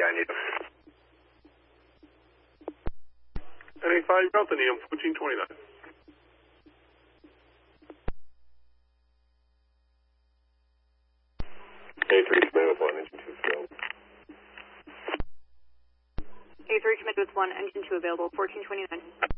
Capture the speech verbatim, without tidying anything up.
I need them. N A five, Delta, Neum, fourteen twenty-nine. A three, commit with one, engine two available. A three, commit with one, engine two available, fourteen twenty-nine.